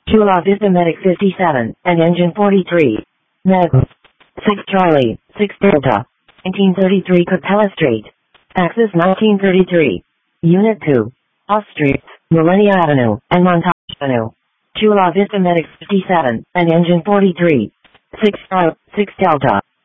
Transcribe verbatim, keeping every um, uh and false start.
Chula Vista Medic fifty-seven, and Engine forty-three. Med. six Charlie, six Delta. nineteen thirty-three Capella Street. Axis nineteen thirty-three. Unit two. Off Streets, Millennia Avenue, and Montage Avenue. Chula Vista Medic fifty-seven, and Engine forty-three. six Charlie, six Delta.